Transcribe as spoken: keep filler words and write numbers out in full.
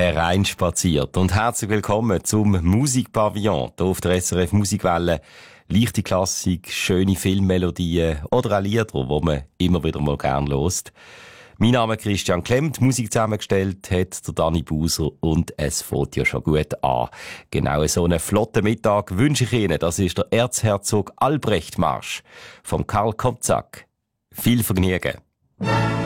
hereinspaziert. Und herzlich willkommen zum Musikpavillon hier auf der S R F Musikwelle. Leichte Klassik, schöne Filmmelodien oder auch Lieder, die man immer wieder mal gerne hört. Mein Name ist Christian Klemmt, Musik zusammengestellt hat der Dani Buser und es fängt ja schon gut an. Genau so einen flotten Mittag wünsche ich Ihnen. Das ist der Erzherzog Albrecht Marsch vom Karl Kopczak. Viel Vergnügen.